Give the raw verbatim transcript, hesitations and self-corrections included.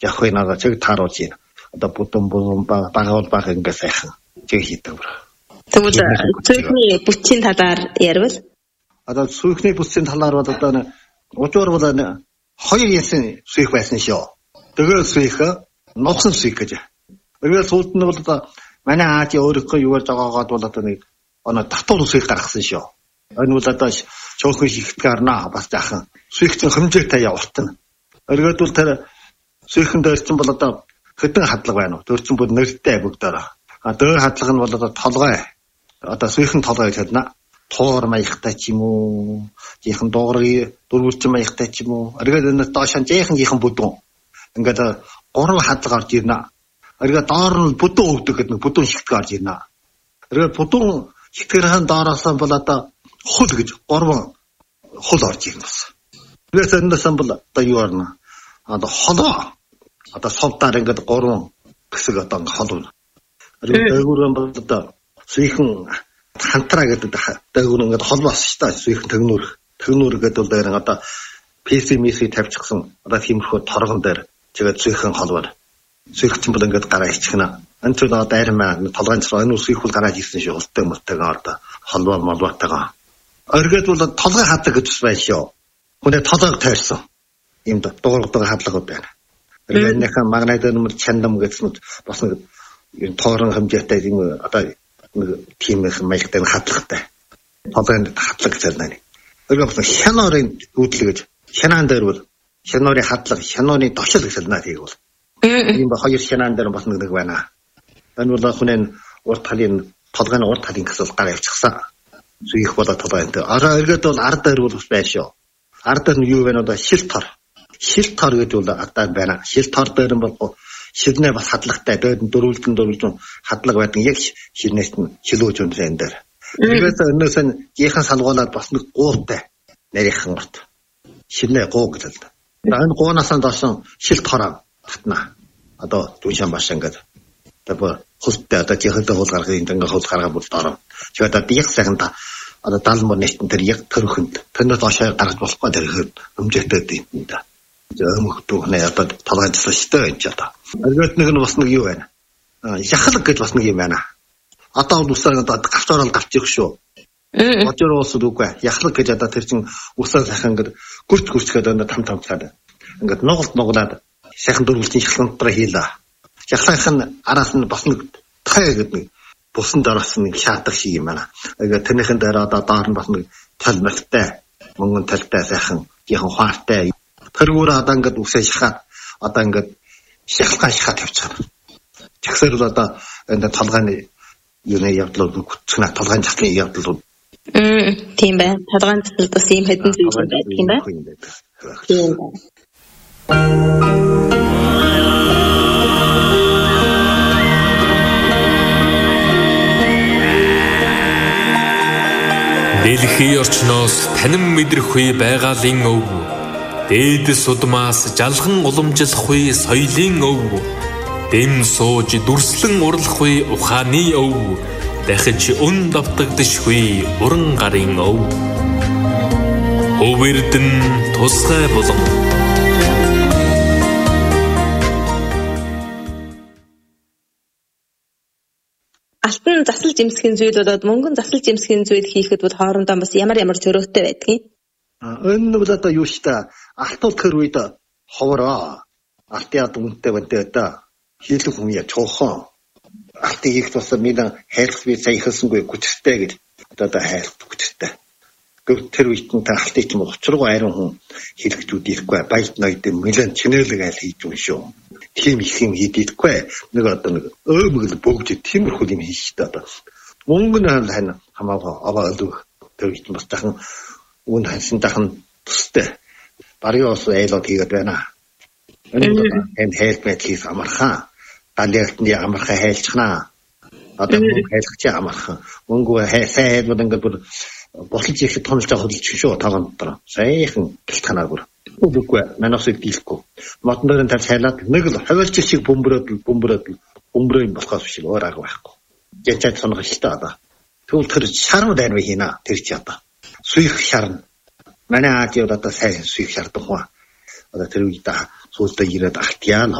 явах нэг чиг тааруулж байна. Одоо бүдэн бүдэн багаал баг ингээ сайхан чиг хийдэг бүр. Тэгвэл сүйхний бүтцийн талаар ярил. Одоо сүйхний бүтцийн талаар бол одоо учуур бол хоёр ясын сүйх байсан шүү. Тэгээд сүйх нухсан сүйх гэж. Тэгээд сүүлд нь бол одоо манай Ази өөрийнхөө юугаар жагаагаад бол одоо нэг оноо татвар сүйх гаргасан шүү. Энэ бол одоо чөөхөн шигтгэрнаа бас жаахан сүйхтэн хэмжээтэй явуултана. Өргөд бол тэр сүйхэн дээрсэн бол одоо хэдэн хадлага байна уу? Дөрцөн бүр нэртэй бүгдээр. А дөр хадлага нь бол одоо толгой. Одоо сүйхэн толгой гэж хэлнэ. Туур маягтай ч юм уу, жихэн дуурай дөрвөлжин маягтай ч юм уу. Өргөд энэ доошоо жихэн жихэн бүдүүн. Ингээд гурван хадлага орж ирнэ. Өргөд доор нь бүдүүн өвдөг гэдэг нэг бүдүүн шигтгэр орж ирнэ. Өргөд бүдүүн шигтгэрийн доороос бол одоо хул гэж гурван хул орж ирнэ бас. Тэрээс энэс бол одоо юу арна? Одоо холоо. Одоо совдаар ингээд гурван хэсэг одоо холоо. Дээгүүрэн бол одоо сүйхэн хантраа гэдэг дээгүүр ингээд холбоос шүү дээ. Сүйхэн төгнөр. Төгнөр гэдэг бол дээр одоо пессимиси тавьчихсан. Одоо тиймэрхүү торгон дээр тэгээд сүйхэн холбоор. Сүйх чинь бол ингээд гараа ичгэнэ. Энэ ч одоо дайрмаа толгойн цараа энэ сүйхүүл гараад ирсэн шүү. Ултай мөлтэйгээ одоо холбоо молбоотойгоо. Оргид бол толгой хаддаг гэж байна шүү. Хүнээ толгойг тайрсан. Ийм дуургадаг хадлагууд байна. Энэхэн магнит нэмэр чандам гэсэн бас нэг тоорон хэмжээтэй юм одоо нэг тийм их маягтай хадлагтай. Толгойд хадлаг гэж байна. Örгөө бас хянорын үүдэл гэж хянаан дээр бол хянорын хадлага, хянорын товшил гэж хэлнэ тийг бол. Ийм ба хоёр хянаан дээр бас нэг байна. Энэ бол хүнээ урт талын толгойн урт талын гэсэн гараа явчихсан. Сүйх болоод толгойд. Араа өргөд бол ард дээр бол байна шүү. Ард дээр нь юу вэ? Одоо шил тор. Шил тор гэдэг бол адаа байна. Шил тор дээр нь бол шилнээ бас хадлагатай. Дээд нь дөрвөлдөн дөрвөлдөн хадлага байдаг. Яг шилнээс нь шилүүж өндөр энэ дээр. Тэрээс өнөөс нь жихэн салгуулаад бас нэг гуутай нарийнхан урт. Шилнээ гуу гэж л. Энэ гуунаас нь доош шил тороо татна. Одоо түншан баш ингээд. Одоо хөлтэй одоо жихэндээ хул гаргах юм ингээ хул гаргаа бүр дороо. Чи одоо яг сайханда одоо даалмор нэстэн тэр яг төрөхөнд тэрнээ доошоо гаргаж болохгүй тэр хэмжээтэй юм да. Өмхтүүхнээ одоо толгойд засалтай байна ч одоо. Өргөд нэг нь бас нэг юу байна. Яхалг гэж бас нэг юм байна. Одоо усаар одоо гавч орол гавч ирэх шүү. Очроо уусд үгүй. Яхалг гэж одоо тэр чин усаар сайхан ингээд гүрч гүрчгээд одоо там там цаад. Ингээд нугалт нуглаад сайхан дөрвөлтийн шахлантараа хийлээ. Шахлахын араас нь бас нэг тай гэдэг нэг бусан дороос нэг шаатах шиг юм байна. Тэгээд тэрнийхэн дээр одоо доор нь бас нэг тал мэлтэй, мөнгөн талтай сайхан яхан хаартай. Тэргүүр одоо ингээд үсээ шахаад одоо ингээд шахлгаа шахаад тавьчихсан. Тэгсээр бол одоо энэ толгойн юуны явдлууд гүцгэнэ толгойн заслын явдлууд. Мм тийм байна. Толгойн засал бас ийм хэдэн зүйл байдаг юм байна. Тийм байна. Дэлхийн орчноос танин мэдрэхгүй байгалийн өв. Дээдэс удмаас жалхан уламжлахгүй соёлын өв. Дэм сууж дүрслэн урлахгүй ухааны өв. Дахиж өн давтагдшгүй уран гарын өв. Хөвөрдөн тусгай болон. Алтан засал жимсгийн зүйл болоод мөнгөн засал жимсгийн зүйл хийхэд бол хоорондоо бас ямар ямар зөрөөтэй байдгийг. Энэ бол одоо юу ч та алтуул тэр үед ховороо алтын ад үнэтэй бантай да хийлэг хүн яа чуухан алтын их тус минь хайлт би сая ихсэнгүй гүцтэй гэж одоо хайлт гүцтэй. Гэвч тэр үед нь та алтын ч юм учиргүй айрын хүн хийлэгчүүд ирэхгүй баяд ноёд мэлэн чинэлэг айл хийж юм шүү. Тийм их юм хийдэггүй нэг одоо нэг өөмгөл бөгж тиймэрхүү юм хийж та одоо мөнгө нь хань хамаагаа аваа өлөг тэр үед бас тахан үн хансан тахан тустай бариу ус айлууд хийгээд байна. Энэ хайлт байдлыг амархан галиалтны амархан хайлчнаа одоо мөнгө хайлгч амархан мөнгө сайн хайлбар ингээд бүр бослож ирэхэд томлж байгаа хөдөлж шүү таган дотор сайхан гэлтханаа бүр үгүй манасыг дийлэхгүй модон дөрөнд тавьж хайлаад нэг л хавилч шиг бөмбөрөөд бөмбөрөөд бөмбөрөө юм болохоос биш өөр арга байхгүй янчаад сонох л та одоо тэгвэл тэр шарм дайр вэ хийнэ тэр чи одоо сүйх шарн манай Ази одоо сайн сүйх шардаг хуу одоо тэр үед сүүлдээ ирээд алтяан